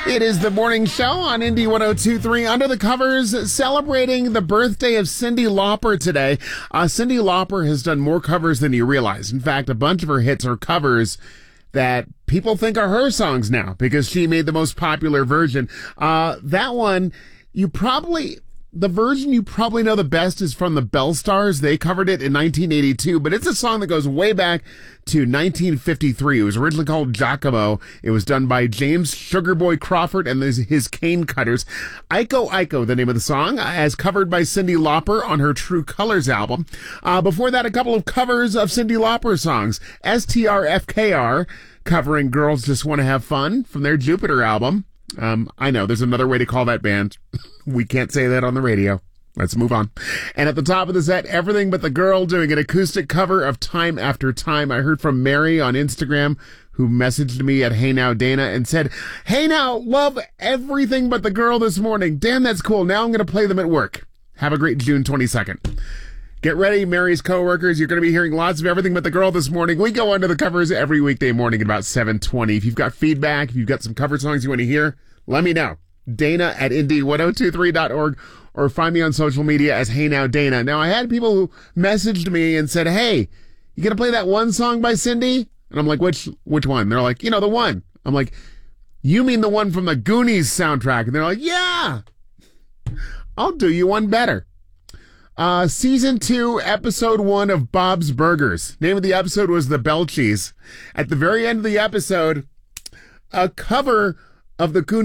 It is the morning show on Indy 102.3 Under the Covers, celebrating the birthday of Cyndi Lauper today. Cyndi Lauper has done more covers than you realize. In fact, a bunch of her hits are covers that people think are her songs now because she made the most popular version. That one, the version you probably know the best is from the Bell Stars. They covered it in 1982, but it's a song that goes way back to 1953. It was originally called Giacomo. It was done by James Sugarboy Crawford and his Cane Cutters. Iko Iko, the name of the song, as covered by Cyndi Lauper on her True Colors album. Before that, a couple of covers of Cyndi Lauper songs. STRFKR covering Girls Just Want to Have Fun from their Jupiter album. I know there's another way to call that band. We can't say that on the radio. Let's move on. And at the top of the set, Everything But the Girl doing an acoustic cover of Time After Time. I heard from Mary on Instagram, who messaged me at Hey Now Dana and said, "Hey Now, love Everything But the Girl this morning. Damn, that's cool. Now I'm going to play them at work." Have a great June 22nd. Get ready, Mary's coworkers. You're going to be hearing lots of Everything But the Girl this morning. We go under the covers every weekday morning at about 7:20. If you've got feedback, if you've got some cover songs you want to hear, let me know. Dana at indy1023.org or find me on social media as Hey Now Dana. Now, I had people who messaged me and said, "Hey, you going to play that one song by Cyndi?" And I'm like, which one? They're like, the one. I'm like, you mean the one from the Goonies soundtrack? And they're like, yeah, I'll do you one better. Season 2, episode 1 of Bob's Burgers. Name of the episode was The Belchies. At the very end of the episode, a cover of the Goonies